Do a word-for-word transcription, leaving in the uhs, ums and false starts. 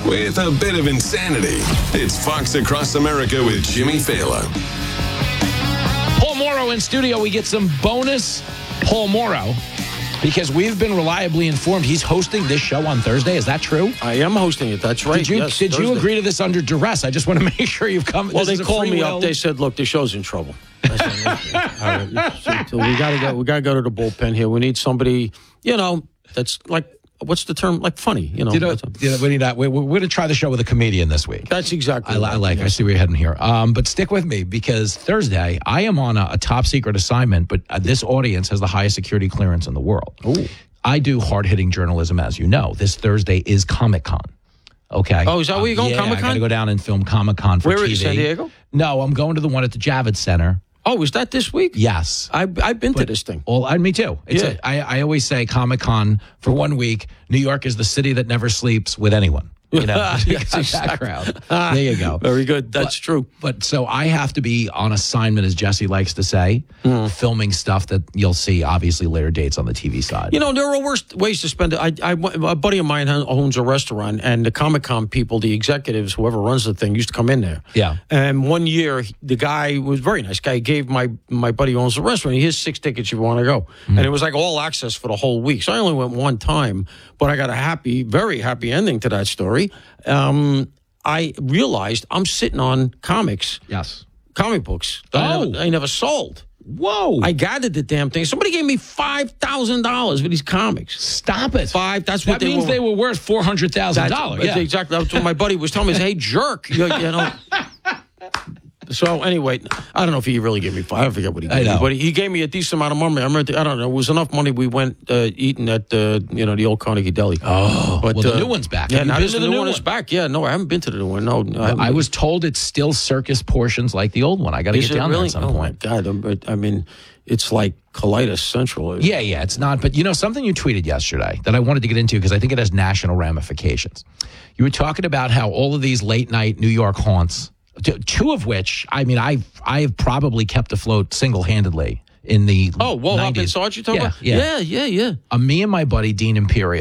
with a bit of insanity. It's Fox Across America with Jimmy Fallon. Paul Morrow in studio. We get some bonus Paul Morrow because we've been reliably informed he's hosting this show on Thursday. Is that true? I am hosting it. That's right. Did you yes, did you Thursday. agree to this under duress? I just want to make sure you've come. Well, this they is a called free me will. up. They said, "Look, the show's in trouble." I said, "All right, so, so we got to go. We got to go to the bullpen here. We need somebody, you know, that's like." What's the term? Like funny, you know. You know, you know we need that. We're, we're going to try the show with a comedian this week. That's exactly. I, right. I like. Yes. I see where you're heading here. Um, but stick with me because Thursday I am on a, a top secret assignment. But uh, this audience has the highest security clearance in the world. Ooh. I do hard hitting journalism, as you know. This Thursday is Comic Con. Okay. Oh, is that where you're going? Yeah, Comic I got Con? to go down and film Comic Con for Where T V. is it, San Diego? No, I'm going to the one at the Javits Center. Oh, is that this week? Yes. I, I've been But- to this thing. Well, I, me too. It's Yeah. a, I, I always say Comic Con for one week. New York is the city that never sleeps with anyone. You know, Yes, You got that exactly. crowd. There you go. Very good. That's But- true. But so I have to be on assignment, as Jesse likes to say, Mm. filming stuff that you'll see, obviously, later dates on the T V side. You know, there are worse ways to spend it. I, I, a buddy of mine owns a restaurant, and the Comic Con people, the executives, whoever runs the thing, used to come in there. Yeah. And one year, the guy was a very nice guy. He gave my my buddy who owns the restaurant, here's six tickets if you want to go. Mm. And it was like all access for the whole week. So I only went one time, but I got a happy, very happy ending to that story. Um, I realized I'm sitting on comics, Yes. comic books that I, Oh. never, I never sold. Whoa. I gathered the damn thing. Somebody gave me five thousand dollars for these comics. Stop it. Five. That's what That they means were. they were worth four hundred thousand That's, dollars. that's Yeah. exactly. That's what my buddy was telling me. Hey, jerk. You, you know. So anyway, I don't know if he really gave me five. I forget what he gave I know. me, but he gave me a decent amount of money. I remember. I don't know. It was enough money. We went uh, eating at uh, you know the old Carnegie Deli. Oh, but well, the uh, new one's back. Yeah, Have you now been this- to the the new new one is one? back. Yeah, no, I haven't been to the new one. No, no I was told it's still circus portions like the old one. I got to Is get it down really? there at some oh point. my God! I'm- I mean, it's like Colitis Central. Yeah, yeah, it's not. But you know, something you tweeted yesterday that I wanted to get into because I think it has national ramifications. You were talking about how all of these late night New York haunts, t- two of which, I mean, I've I've probably kept afloat single handedly in the Oh, well, up in nineties. Sarge, you talking Yeah, about? yeah. yeah, yeah, yeah. Uh, me and my buddy Dean Imperial.